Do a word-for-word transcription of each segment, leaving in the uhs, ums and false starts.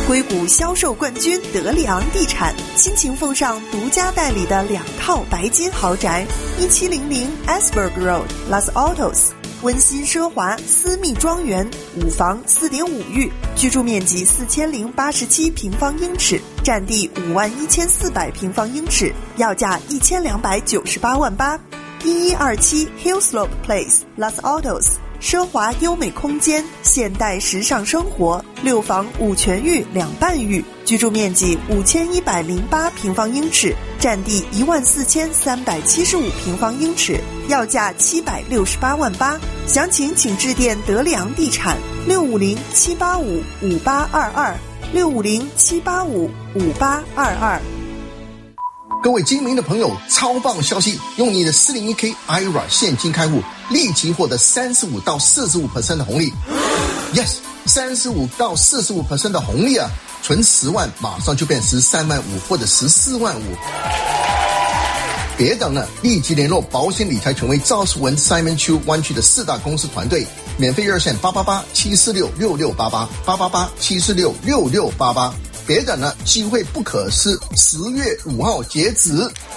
硅谷销售冠军德里昂地产倾情奉上独家代理的两套白金豪宅，一七零零 Asberg Road Los Altos， 温馨奢华私密庄园，五房 四点五 浴，居住面积四千零八十七平方英尺，占地五万一千四百平方英尺，要价一千两百九十八万八。一一二七 Hillslope Place Los Altos，奢华优美空间，现代时尚生活，六房五全浴两半浴，居住面积五千一百零八平方英尺，占地一万四千三百七十五平方英尺，要价七百六十八万八。详情请致电德里昂地产六五零七八五五八二二六五零七八五五八二二。 各位精明的朋友，超棒消息！用你的 四零一 K I R A 现金开户，立即获得 百分之三十五到百分之四十五 的红利。Yes， 百分之三十五到百分之四十五 的红利啊！存十万马上就变十三万五或者十四万五。别等了，立即联络保险理财权威赵世文 Simon Chu 湾区的四大公司团队，免费热线八八八七四六六六八八八八八七四六六六八八。别等了，机会不可失，十月五号截止。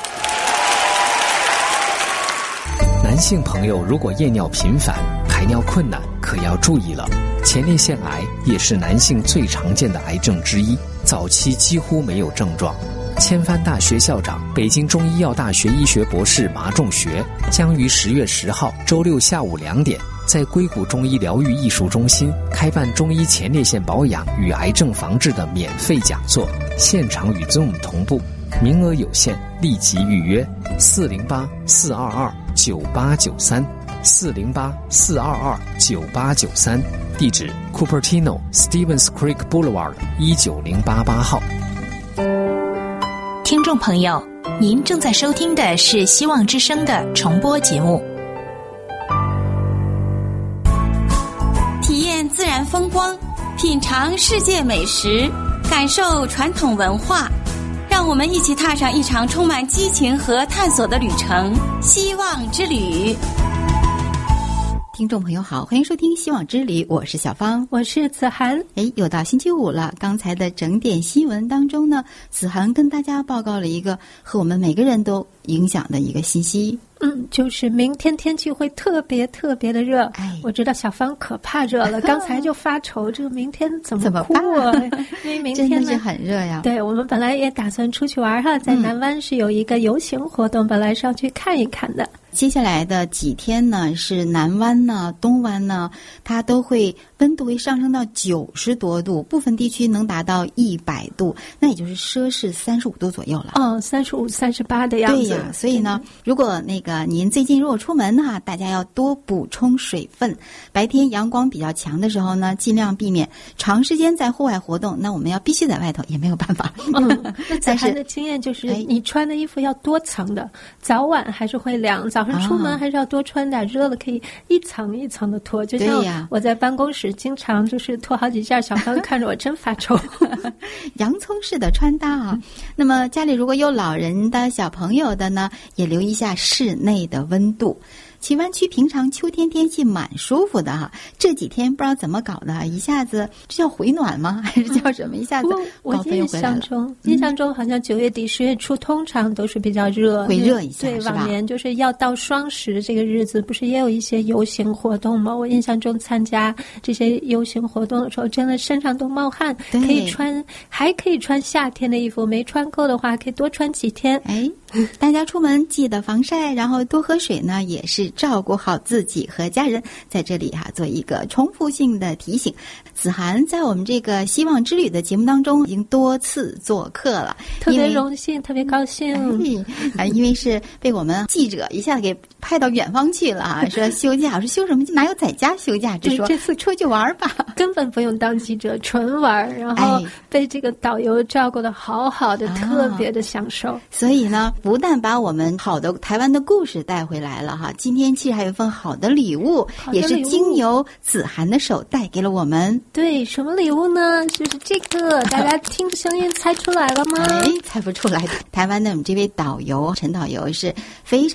男性朋友如果夜尿频繁、排尿困难，可要注意了。前列腺癌也是男性最常见的癌症之一，早期几乎没有症状。千帆大学校长、北京中医药大学医学博士马仲学将于十月十号周六下午两点在硅谷中医疗愈艺术中心开办中医前列腺保养与癌症防治的免费讲座，现场与 Zoom 同步，名额有限，立即预约四零八四二二九八九三四零八四二二九八九三，地址 Cupertino Stevens Creek Boulevard 一九零八八号。 听众朋友，您正在收听的是希望之声的重播节目。体验自然风光，品尝世界美食，感受传统文化，让我们一起踏上一场充满激情和探索的旅程——希望之旅。 听众朋友好，欢迎收听希望之旅，我是小芳， 我是子涵。 诶，又到星期五了，刚才的整点新闻当中呢，子涵跟大家报告了一个和我们每个人都影响的一个信息。 嗯，就是明天天气会特别特别的热。哎，我知道小芳可怕热了，刚才就发愁这个明天怎么过啊？因为明天呢真的是很热呀。 对，我们本来也打算出去玩哈，在南湾是有一个游行活动，嗯、本来是要去看一看的。 接下来的几天呢，是南湾呢、东湾呢，它都会温度会上升到九十多度，部分地区能达到一百度，那也就是摄氏三十五度左右了。 哦，三十五、三十八的样子。 对呀，所以呢，如果那个您最近如果出门哈，大家要多补充水分。白天阳光比较强的时候呢，尽量避免长时间在户外活动。那我们要必须在外头，也没有办法。 嗯，那子涵的经验就是，你穿的衣服要多层的，早晚还是会凉。早上出门还是要多穿点，热了可以一层一层的脱。就像我在办公室经常就是脱好几件，小芳看着我真发愁。 洋葱式的穿搭啊。那么家里如果有老人的小朋友的呢，也留意一下室内的温度。其湾区平常秋天天气蛮舒服的哈，这几天不知道怎么搞的，一下子这叫回暖吗？还是叫什么？一下子我印象中，印象中好像九月底十月初通常都是比较热， 会热一下。 对，往年就是要到双十这个日子，不是也有一些游行活动吗？我印象中参加这些游行活动的时候，真的身上都冒汗，可以穿，还可以穿夏天的衣服，没穿够的话可以多穿几天。 哎，大家出门记得防晒，然后多喝水呢，也是照顾好自己和家人。在这里哈、啊，做一个重复性的提醒。子涵在我们这个希望之旅的节目当中已经多次做客了， 特别荣幸，特别高兴。 哎，因为是被我们记者一下子给派到远方去了啊，说休假，我说休什么？哪有在家休假之说？ 这次出去玩吧， 根本不用当记者，纯玩，然后被这个导游照顾得好好的，哎、特别的享受。 所以呢，不但把我们好的台湾的故事带回来了哈，今天其实还有一份好的礼物，也是经由子涵的手带给了我们。 对，什么礼物呢？就是这个，大家听声音猜出来了吗？ 哎，猜不出来。台湾的我们这位导游陈导游是非常哎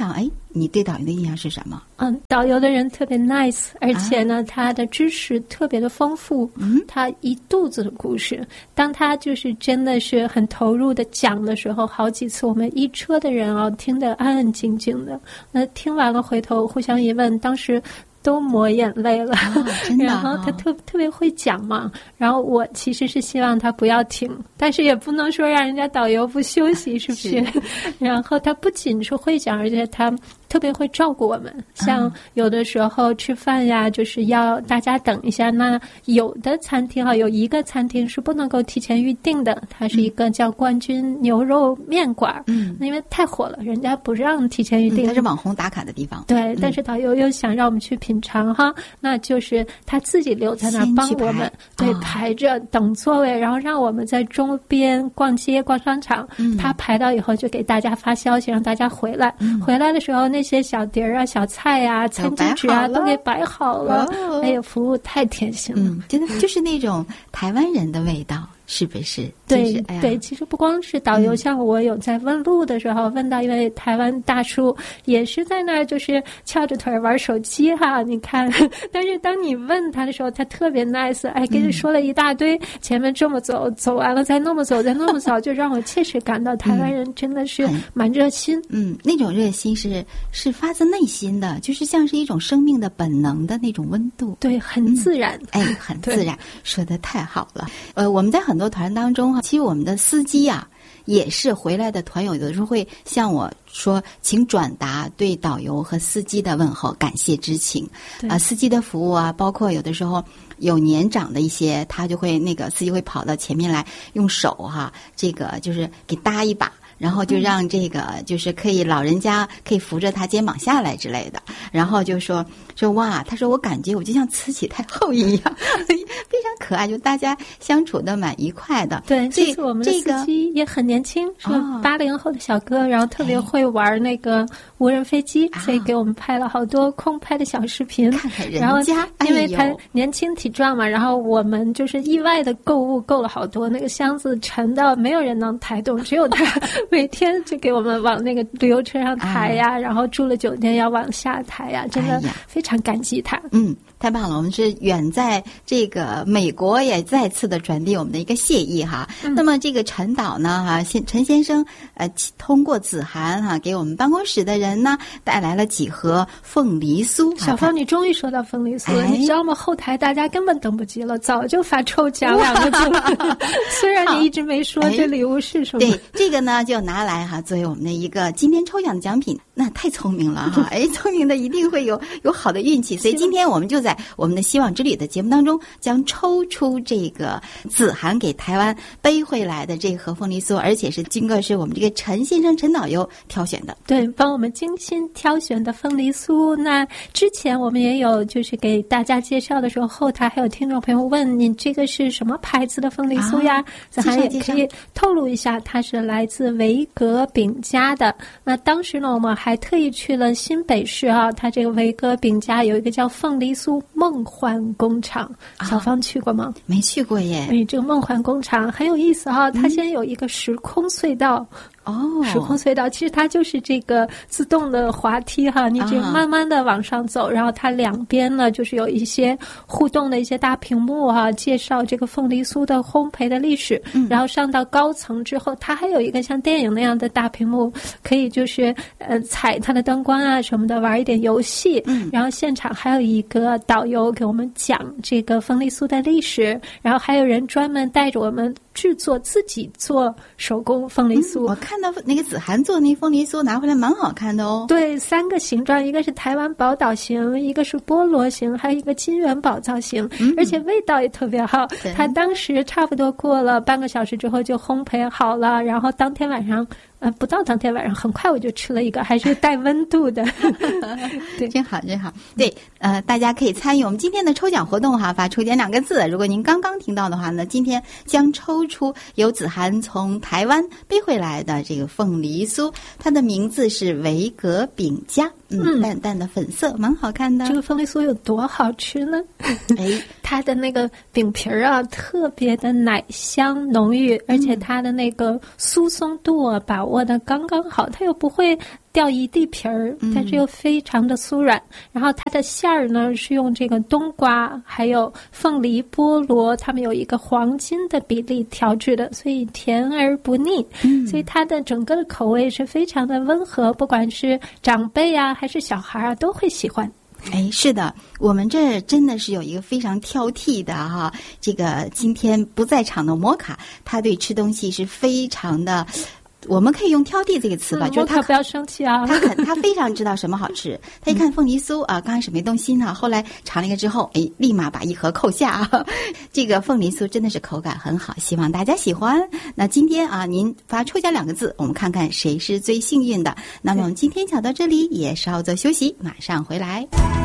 你对导游的印象是什么？ 嗯，导游的人特别 nice， 而且呢，啊、他的知识特别的丰富，嗯，他一肚子的故事。当他就是真的是很投入的讲的时候，好几次我们一车的人啊听得安安静静的，那听完了回头互相一问，当时都抹眼泪了， 哦真的哦、 然后他特特别会讲嘛，然后我其实是希望他不要停，但是也不能说让人家导游不休息，是不是？是然后他不仅是会讲，而且他特别会照顾我们，像有的时候吃饭呀，就是要大家等一下。那有的餐厅啊，有一个餐厅是不能够提前预定的，它是一个叫冠军牛肉面馆，嗯，因为太火了，人家不让提前预定。 嗯、它是网红打卡的地方。 对，但是导游又想让我们去品尝哈，嗯、那就是他自己留在那儿帮我们，对，哦、排着等座位，然后让我们在周边逛街、逛商场。嗯、他排到以后就给大家发消息，让大家回来。嗯、回来的时候那。那些小碟儿啊、小菜啊、餐巾纸啊，都给摆好了。哦、哎呀，服务太贴心了， 嗯，真的就是那种台湾人的味道。是不是？ 对、 就是哎、 对，其实不光是导游，嗯、像我有在问路的时候，问到一位台湾大叔，也是在那儿就是翘着腿玩手机哈。你看，但是当你问他的时候，他特别 nice， 哎，给你说了一大堆，嗯、前面这么走，走完了再那么走，再那么走，就让我切实感到台湾人真的是蛮热心。 嗯，那种热心是是发自内心的，就是像是一种生命的本能的那种温度。 对，很自然。 嗯、哎，很自然，说得太好了。呃，我们在很。很多团当中哈，其实我们的司机啊，也是回来的团友，有的时候会向我说，请转达对导游和司机的问候，感谢之情。啊、呃，司机的服务啊，包括有的时候有年长的一些，他就会那个司机会跑到前面来，用手哈，这个就是给搭一把。然后就让这个就是可以老人家可以扶着他肩膀下来之类的，然后就说说哇，他说我感觉我就像慈禧太后一样，非常可爱，就大家相处的蛮愉快的。 对，这次我们的司机也很年轻，是八零后的小哥，然后特别会玩那个无人飞机，所以给我们拍了好多空拍的小视频。 看看人家， 然后因为他年轻体壮嘛，然后我们就是意外的购物购了好多，那个箱子沉到没有人能抬动，只有他。每天就给我们往那个旅游车上抬呀、啊，然后住了酒店要往下抬呀、啊，真的非常感激他。 嗯，太棒了！我们是远在这个美国，也再次的传递我们的一个谢意哈。嗯、那么这个陈导呢，哈，陈先生呃，通过子涵哈，给我们办公室的人呢带来了几盒凤梨酥。 小芳，你终于说到凤梨酥了，哎、你知道吗？后台大家根本等不及了，早就发抽奖两个字了。虽然你一直没说这礼物是什么， 对这个呢就。拿来哈，作为我们的一个今天抽奖的奖品，那太聪明了哈！哎，聪明的一定会有有好的运气，所以今天我们就在我们的希望之旅的节目当中，将抽出这个子涵给台湾背回来的这盒凤梨酥，而且是经过是我们这个陈先生陈导游挑选的， 对，帮我们精心挑选的凤梨酥。那之前我们也有就是给大家介绍的时候，后台还有听众朋友问你这个是什么牌子的凤梨酥呀？子涵、啊、也可以透露一下，它是来自维格饼家的。那当时呢，我们还特意去了新北市啊，它这个维格饼家有一个叫凤梨酥梦幻工厂。小芳去过吗？ 没去过耶。 哎，这个梦幻工厂很有意思哈、啊，它先有一个时空隧道。哦，时空隧道其实它就是这个自动的滑梯哈，你只慢慢的往上走，啊、然后它两边呢就是有一些互动的一些大屏幕哈，介绍这个凤梨酥的烘焙的历史。嗯、然后上到高层之后，它还有一个像电影那样的大屏幕，可以就是呃踩它的灯光啊什么的，玩一点游戏。嗯，然后现场还有一个导游给我们讲这个凤梨酥的历史，然后还有人专门带着我们制作自己做手工凤梨酥。 嗯、我看到那个子涵做那凤梨酥拿回来蛮好看的哦。 对，三个形状，一个是台湾宝岛型，一个是菠萝型，还有一个金元宝造型，嗯、而且味道也特别好。它当时差不多过了半个小时之后就烘焙好了，然后当天晚上呃，不到当天晚上，很快我就吃了一个，还是带温度的。 对，真好，真好。对，呃，大家可以参与我们今天的抽奖活动哈，发“抽奖”两个字。如果您刚刚听到的话呢，今天将抽出由子涵从台湾背回来的这个凤梨酥，它的名字是维格饼家。嗯，淡淡的粉色，蛮好看的。 这个凤梨酥有多好吃呢？ 哎， 它的那个饼皮儿啊，特别的奶香浓郁，而且它的那个酥松度啊，把握的刚刚好，它又不会掉一地皮儿，但是又非常的酥软。嗯、然后它的馅儿呢是用这个冬瓜还有凤梨、菠萝，它们有一个黄金的比例调制的，所以甜而不腻。嗯、所以它的整个的口味是非常的温和，不管是长辈啊还是小孩啊都会喜欢。 哎，是的，我们这真的是有一个非常挑剔的哈，这个今天不在场的摩卡，他对吃东西是非常的。我们可以用挑剔这个词吧， 嗯、 就是他不要生气啊， 他很他非常知道什么好吃。他一看凤梨酥啊，刚开始没动心呢，后来尝了一个之后，哎，立马把一盒扣下啊。这个凤梨酥真的是口感很好，希望大家喜欢。那今天啊，您发抽奖两个字，我们看看谁是最幸运的。那么我们今天讲到这里，也稍作休息，马上回来。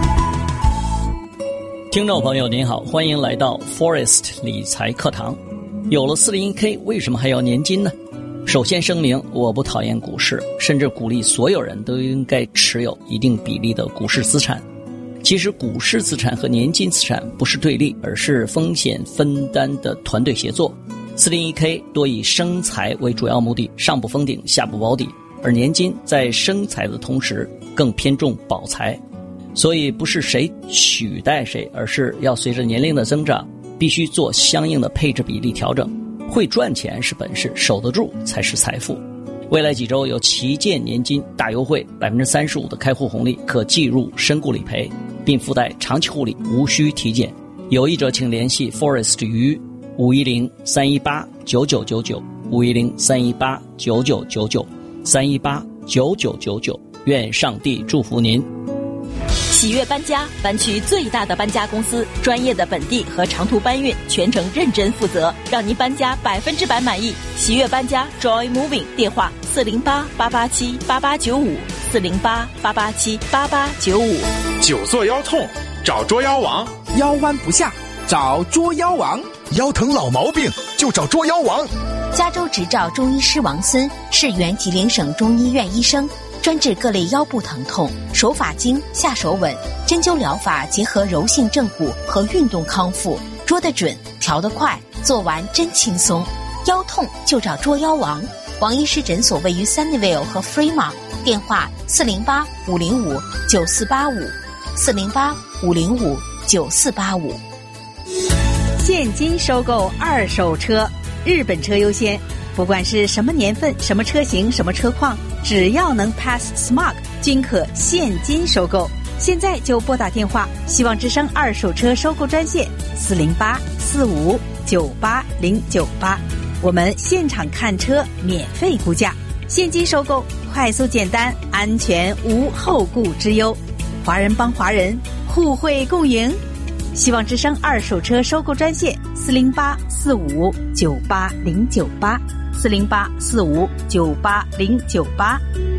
听众朋友您好，欢迎来到 Forest 理财课堂。有了 四零一 K 为什么还要年金呢？首先声明，我不讨厌股市，甚至鼓励所有人都应该持有一定比例的股市资产。其实股市资产和年金资产不是对立，而是风险分担的团队协作。四零一 K 多以生财为主要目的，上不封顶，下不保底，而年金在生财的同时更偏重保财。所以不是谁取代谁，而是要随着年龄的增长，必须做相应的配置比例调整。会赚钱是本事，守得住才是财富。未来几周有旗舰年金大优惠， 百分之三十五 的开户红利，可计入身故理赔，并附带长期护理，无需体检。有意者请联系 Forest 于五一零三一八九九九九 五一零三一八九九九九 三一八九九九九。愿上帝祝福您。 喜悦搬家，湾区最大的搬家公司，专业的本地和长途搬运，全程认真负责，让您搬家百分之百满意。喜悦搬家 Joy Moving 电话四零八八八七八八九五四零八八八七八八九五。 久坐腰痛找捉腰王， 腰弯不下找捉腰王， 腰疼老毛病就找捉腰王。 加州执照中医师王孙是原吉林省中医院医生，专治各类腰部疼痛，手法精，下手稳，针灸疗法结合柔性正骨和运动康复，捉得准，调得快，做完真轻松。腰痛就找捉腰王。王医师诊所位于 Sunnyvale 和 Fremont， 电话四零八五零五九四八五四零八五零五九四八五。 现金收购二手车，日本车优先，不管是什么年份、什么车型、什么车况，只要能 pass smog 均可现金收购。现在就拨打电话，希望之声二手车收购专线四零八四五九八零九八，我们现场看车免费估价，现金收购，快速简单，安全无后顾之忧。华人帮华人，互惠共赢。希望之声二手车收购专线四零八四五九八零九八四零八四五九八零九八。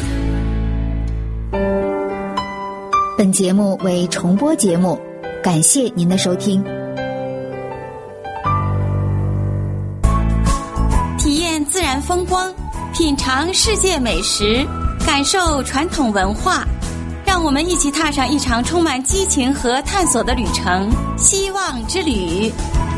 本节目为重播节目，感谢您的收听。 体验自然风光，品尝世界美食，感受传统文化，让我们一起踏上一场充满激情和探索的旅程——希望之旅。